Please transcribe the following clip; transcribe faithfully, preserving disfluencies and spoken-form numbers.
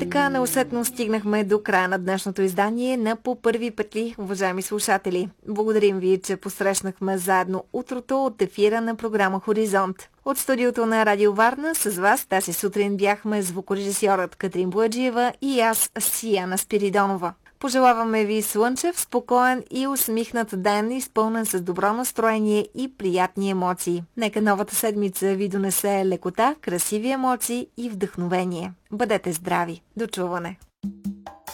така неусетно стигнахме до края на днешното издание на По първи петли, уважаеми слушатели. Благодарим ви, че посрещнахме заедно утрото от ефира на програма Хоризонт. От студиото на Радио Варна с вас тази сутрин бяхме звукорежисьорът Катрин Бояджиева и аз, Сияна Спиридонова. Пожелаваме ви слънчев, спокоен и усмихнат ден, изпълнен с добро настроение и приятни емоции. Нека новата седмица ви донесе лекота, красиви емоции и вдъхновение. Бъдете здрави! До чуване!